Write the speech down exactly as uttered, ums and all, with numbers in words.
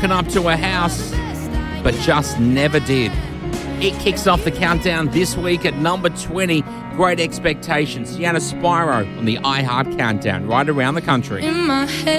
rocking up to a house, but just never did. It kicks off the countdown this week at number twenty. Great Expectations. Sienna Spyro on the iHeart Countdown right around the country. In my head.